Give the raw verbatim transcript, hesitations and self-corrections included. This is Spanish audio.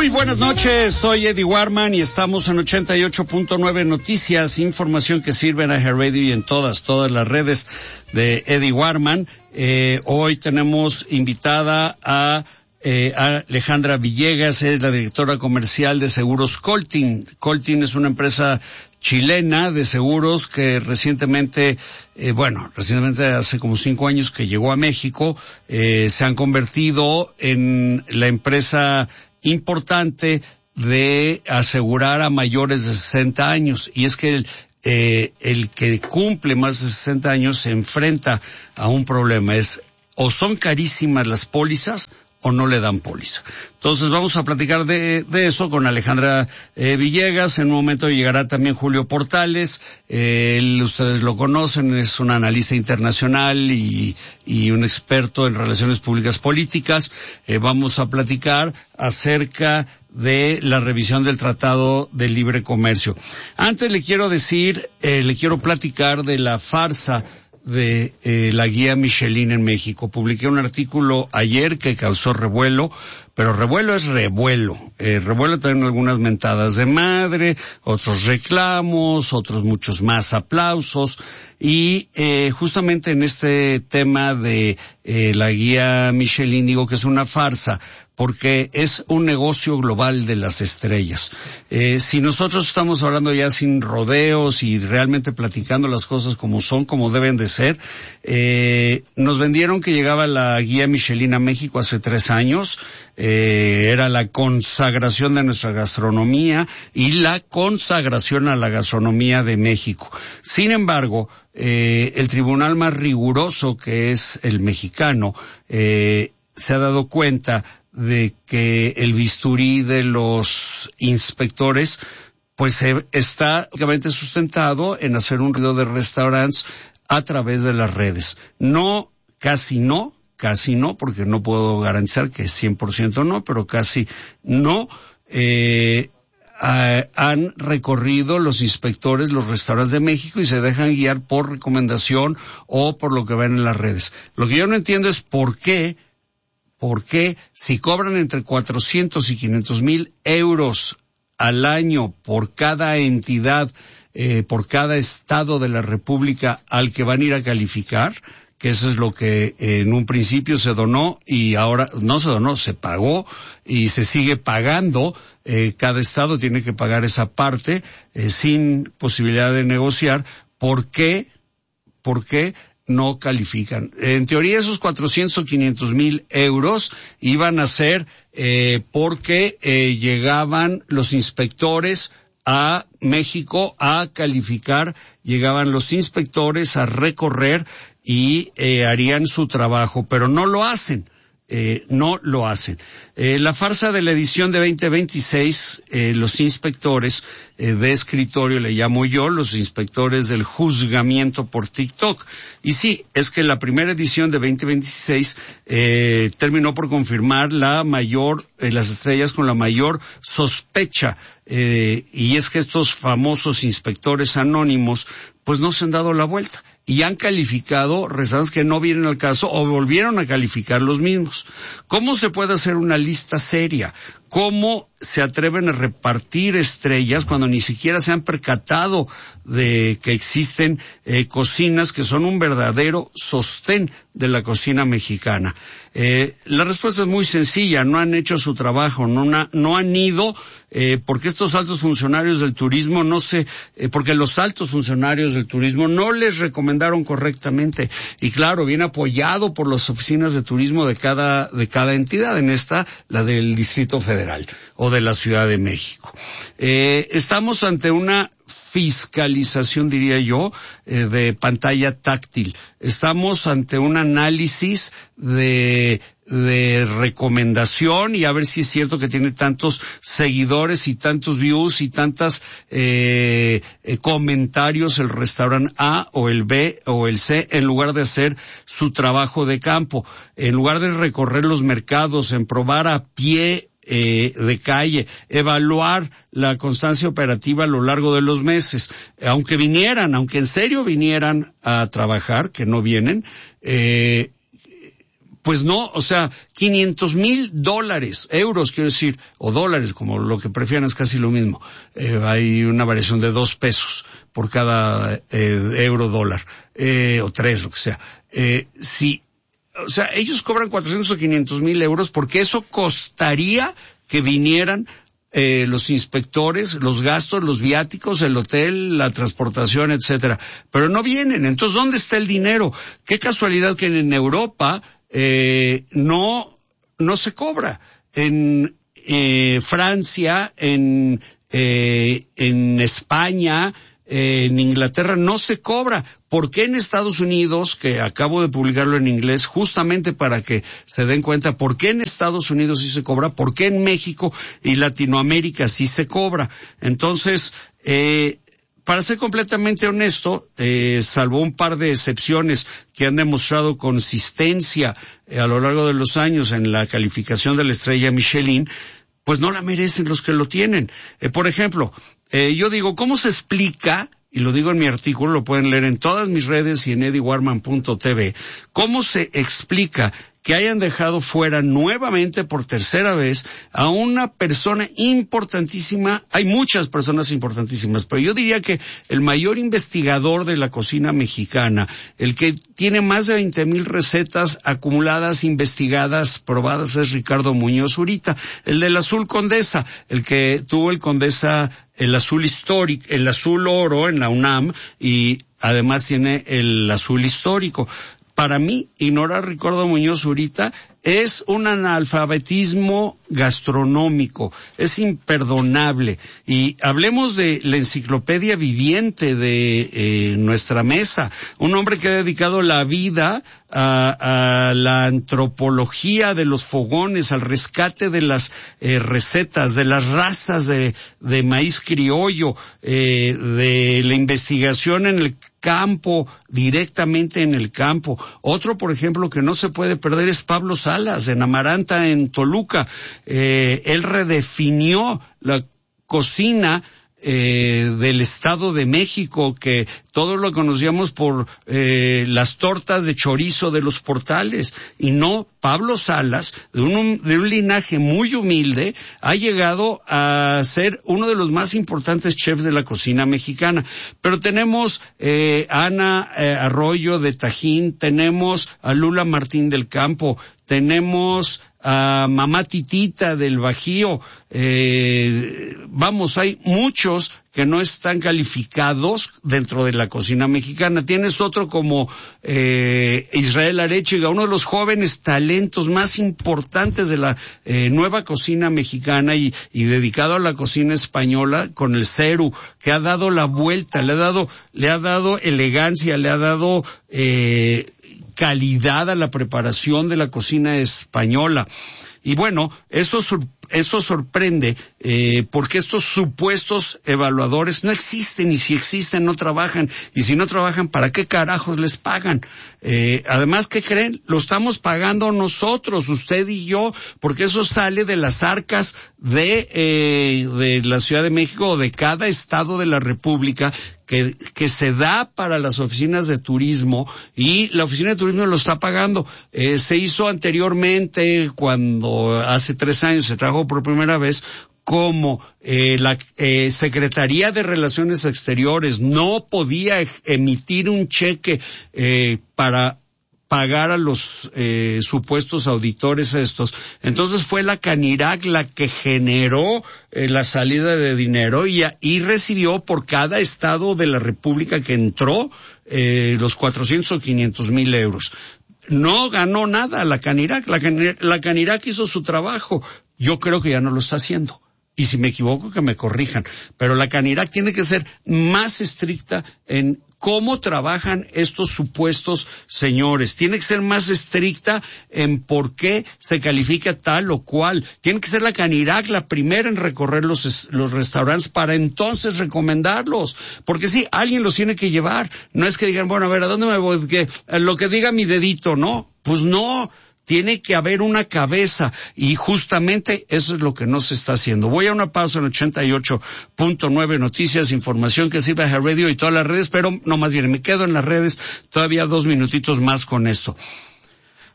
Muy buenas noches, soy Eddie Warman y estamos en ochenta y ocho punto nueve Noticias, información que sirve en iHeartRadio y en todas, todas las redes de Eddie Warman. Eh, hoy tenemos invitada a, eh, a Alejandra Villegas, es la directora comercial de Seguros Coltin. Coltin es una empresa chilena de seguros que recientemente, eh, bueno, recientemente hace como cinco años que llegó a México, eh, se han convertido en la empresa importante de asegurar a mayores de sesenta años. Y es que el, eh, el que cumple más de sesenta años se enfrenta a un problema. Es o son carísimas las pólizas o no le dan póliza. Entonces vamos a platicar de, de eso con Alejandra eh, Villegas. En un momento llegará también Julio Portales. Eh, él, ustedes lo conocen, es un analista internacional y, y un experto en relaciones públicas políticas. Eh, vamos a platicar acerca de la revisión del Tratado de Libre Comercio. Antes le quiero decir, eh, le quiero platicar de la farsa de eh, la guía Michelin en México. Publiqué un artículo ayer que causó revuelo, pero revuelo es revuelo. Eh, revuelo también algunas mentadas de madre, otros reclamos, otros muchos más aplausos. Y eh, justamente en este tema de eh, la guía Michelin digo que es una farsa, porque es un negocio global de las estrellas. Eh, si nosotros estamos hablando ya sin rodeos y realmente platicando las cosas como son, como deben de ser, eh, nos vendieron que llegaba la guía Michelin a México hace tres años, eh, era la consagración de nuestra gastronomía y la consagración a la gastronomía de México. Sin embargo, eh, el tribunal más riguroso, que es el mexicano, eh, se ha dado cuenta de que el bisturí de los inspectores pues eh, está prácticamente sustentado en hacer un ruido de restaurantes a través de las redes. No, casi no, casi no, porque no puedo garantizar que es cien por ciento no, pero casi no, eh, Uh, han recorrido los inspectores los restaurantes de México y se dejan guiar por recomendación o por lo que ven en las redes. Lo que yo no entiendo es por qué, por qué si cobran entre cuatrocientos y quinientos mil euros al año por cada entidad, eh, por cada estado de la República al que van a ir a calificar, que eso es lo que eh, en un principio se donó y ahora no se donó, se pagó y se sigue pagando. Eh, cada estado tiene que pagar esa parte eh, sin posibilidad de negociar. ¿Por qué? ¿Por qué no califican? En teoría esos cuatrocientos o quinientos mil euros iban a ser eh, porque eh, llegaban los inspectores a México a calificar, llegaban los inspectores a recorrer y eh, harían su trabajo, pero no lo hacen. Eh, no lo hacen. Eh, la farsa de la edición de veinte veintiséis, eh, los inspectores eh, de escritorio, le llamo yo, los inspectores del juzgamiento por TikTok. Y sí, es que la primera edición de veinte veintiséis eh, terminó por confirmar la mayor, eh, las estrellas con la mayor sospecha. Eh, y es que estos famosos inspectores anónimos, pues no se han dado la vuelta. Y han calificado restaurantes que no vienen al caso o volvieron a calificar los mismos. ¿Cómo se puede hacer una lista seria? ¿Cómo se atreven a repartir estrellas cuando ni siquiera se han percatado de que existen eh, cocinas que son un verdadero sostén de la cocina mexicana? Eh, la respuesta es muy sencilla, no han hecho su trabajo, no, na, no han ido eh, porque estos altos funcionarios del turismo no se, eh, porque los altos funcionarios del turismo no les recomendaron correctamente. Y claro, viene apoyado por las oficinas de turismo de cada, de cada entidad, en esta, la del Distrito Federal o de la Ciudad de México. Eh, estamos ante una fiscalización, diría yo, eh, de pantalla táctil. Estamos ante un análisis de de recomendación y a ver si es cierto que tiene tantos seguidores y tantos views y tantas eh, eh, comentarios el restaurante A o el B o el C, en lugar de hacer su trabajo de campo, en lugar de recorrer los mercados, en probar a pie Eh, de calle, evaluar la constancia operativa a lo largo de los meses, aunque vinieran, aunque en serio vinieran a trabajar, que no vienen, eh, Pues no, o sea, quinientos mil dólares, euros quiero decir, o dólares, como lo que prefieran, es casi lo mismo. Eh, hay una variación de dos pesos por cada eh, euro dólar, eh, o tres, lo que sea. Eh, si, o sea, ellos cobran cuatrocientos o quinientos mil euros porque eso costaría que vinieran Eh, los inspectores, los gastos, los viáticos, el hotel, la transportación, etcétera. Pero no vienen. Entonces, ¿dónde está el dinero? Qué casualidad que en Europa eh, no no se cobra. En eh, Francia, en eh, en España, eh, en Inglaterra no se cobra. ¿Por qué en Estados Unidos, que acabo de publicarlo en inglés, justamente para que se den cuenta por qué en Estados Unidos sí se cobra, por qué en México y Latinoamérica sí se cobra? Entonces, eh, para ser completamente honesto, eh, salvo un par de excepciones que han demostrado consistencia eh, a lo largo de los años en la calificación de la estrella Michelin, pues no la merecen los que lo tienen. Eh, por ejemplo, eh, yo digo, ¿cómo se explica? Y lo digo en mi artículo, lo pueden leer en todas mis redes y en eddie warman punto t v. ¿Cómo se explica que hayan dejado fuera nuevamente por tercera vez a una persona importantísima? Hay muchas personas importantísimas, pero yo diría que el mayor investigador de la cocina mexicana, el que tiene más de veinte mil recetas acumuladas, investigadas, probadas, es Ricardo Muñoz Zurita, el del Azul Condesa, el que tuvo el Condesa, el azul histórico, el azul oro en la UNAM, y además tiene el azul histórico. Para mí, ignorar a Ricardo Muñoz Zurita es un analfabetismo gastronómico, es imperdonable. Y hablemos de la enciclopedia viviente de eh, nuestra mesa, un hombre que ha dedicado la vida a, a la antropología de los fogones, al rescate de las eh, recetas, de las razas de, de maíz criollo, eh, de la investigación en el campo, directamente en el campo. Otro, por ejemplo, que no se puede perder es Pablo Salas, en Amaranta, en Toluca. Eh, él redefinió la cocina eh, del Estado de México, que todos lo conocíamos por eh, las tortas de chorizo de los Portales, y no, Pablo Salas, de un, de un linaje muy humilde, ha llegado a ser uno de los más importantes chefs de la cocina mexicana. Pero tenemos eh, a Ana eh, Arroyo de Tajín, tenemos a Lula Martín del Campo, tenemos a Mamá Titita del Bajío, eh, vamos, hay muchos que no están calificados dentro de la cocina mexicana. Tienes otro como eh, Israel Arechiga, uno de los jóvenes talentos más importantes de la eh, nueva cocina mexicana y, y dedicado a la cocina española, con el Ceru, que ha dado la vuelta, le ha dado, le ha dado elegancia, le ha dado eh, calidad a la preparación de la cocina española. Y bueno, eso eso sorprende eh, porque estos supuestos evaluadores no existen, y si existen no trabajan, y si no trabajan, ¿para qué carajos les pagan? Eh, además, ¿qué creen? Lo estamos pagando nosotros, usted y yo, porque eso sale de las arcas de eh, de la Ciudad de México o de cada estado de la República, que, que se da para las oficinas de turismo, y la oficina de turismo lo está pagando. Eh, se hizo anteriormente, cuando hace tres años se trajo por primera vez, como eh, la eh, Secretaría de Relaciones Exteriores no podía emitir un cheque eh, para pagar a los eh, supuestos auditores estos. Entonces fue la Canirac la que generó eh, la salida de dinero, y, y recibió por cada estado de la República que entró eh, los cuatrocientos o quinientos mil euros. No ganó nada la Canirac, la, Canirac, la Canirac hizo su trabajo. Yo creo que ya no lo está haciendo. Y si me equivoco, que me corrijan. Pero la Canirac tiene que ser más estricta en cómo trabajan estos supuestos señores. Tiene que ser más estricta en por qué se califica tal o cual. Tiene que ser la Canirac la primera en recorrer los, los restaurantes para entonces recomendarlos. Porque sí, alguien los tiene que llevar. No es que digan, bueno, a ver, ¿a dónde me voy? Que, lo que diga mi dedito, ¿no? Pues no. Tiene que haber una cabeza, y justamente eso es lo que no se está haciendo. Voy a una pausa en ochenta y ocho punto nueve Noticias, información que sirve a Radio y todas las redes, pero no, más bien me quedo en las redes todavía dos minutitos más con esto.